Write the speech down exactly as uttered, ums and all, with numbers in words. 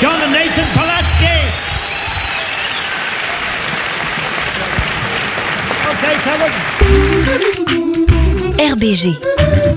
John and Nathan Polatsky. Okay, come on. R B G.